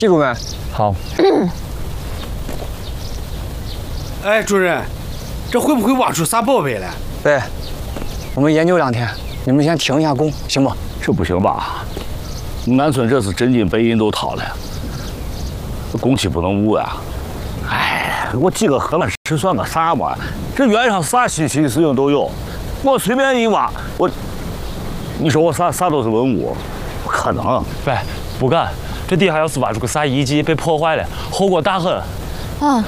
记住没？ 好。 哎，主任，这会不会挖出啥宝贝来？ 对，我们研究2天，你们先停一下工，行不？ 这不行吧？俺村这是真金白银都掏了，工期不能误呀。哎，我几个荷兰是算个啥嘛？这院上啥稀奇的事情都有，我随便一挖，你说我啥都是文物，不可能。 喂，不敢，这底下要是挖出个啥遗迹被破坏了，后果大很。 啊。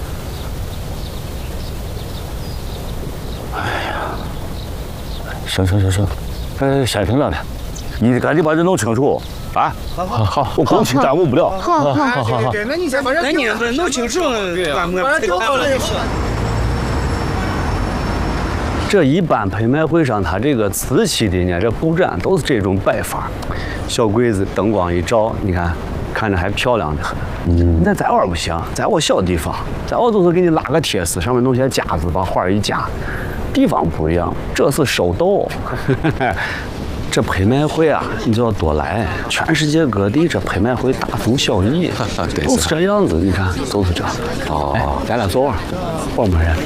行，先停2天，你赶紧把这弄清楚啊！好，我工期耽误不了。 好， 那你先把这，那你弄清楚，咱们把这搞好了就行。 这一般拍卖会上，它这个瓷器的呢，这布展都是这种摆法，小柜子灯光一照，你看看着还漂亮的很。那在我不行，在我小地方，在我都是给你拉个铁丝，上面弄些夹子，把花一夹。地方不一样，这是手斗。这拍卖会啊，你就要多来，全世界各地这拍卖会大同小异，都是这样子。你看，都是这。哦，咱俩坐会儿，我们人。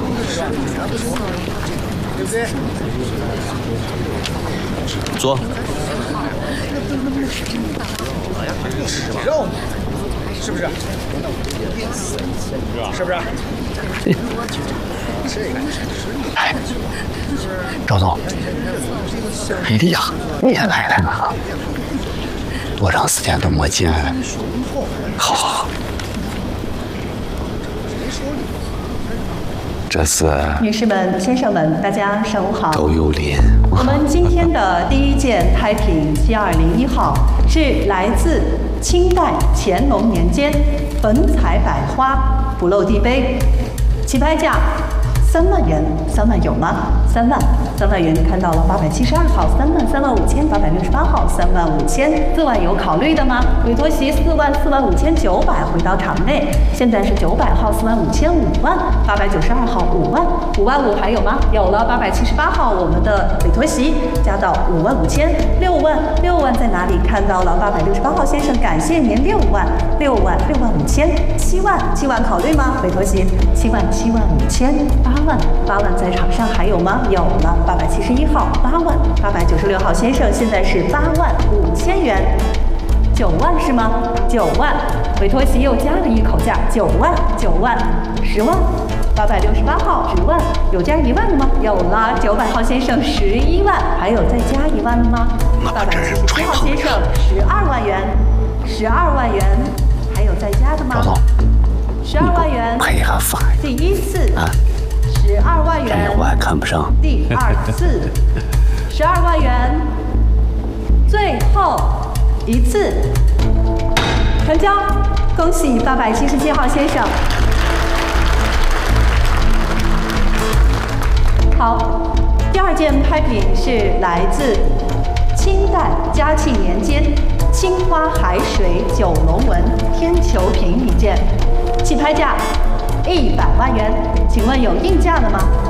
坐。 肉，是不是？是不是？ 哎，赵总，哎呀，你也来了啊！多长时间都没见了。好。这是女士们、先生们，大家上午好。 周幼林。 我们今天的第一件拍品7201号是来自清代乾隆年间粉彩百花不漏地杯，起拍价3万元，3万有吗？3万元，你看到了872号3万，3万5千，868号3万5千，4万有考虑的吗？委托席4万，4万5千900回到场内，现在是900号4万5千5万，892号5万，5万5还有吗？有了，878号我们的委托席加到5万5千，6万在哪里？看到了868号先生，感谢您6万，6万5千，7万考虑吗？委托席7万5千，8万在场上还有吗？有了，871号8万，896号先生现在是8万5千元，9万是吗？9万，委托席又加了一口价，9万，10万，868号10万，有加1万的吗？有了，900号先生11万，还有再加1万的吗？877号先生12万元，12万元，还有再加的吗？ 赵总 ，12万元， 拍一下法第一次啊 ，12万元， 我还看不上。 第二次，12万元，最后一次成交，恭喜877号先生。好，第二件拍品是来自清代嘉庆年间青花海水九龙纹天球瓶一件，起拍价100万元，请问有应价的吗？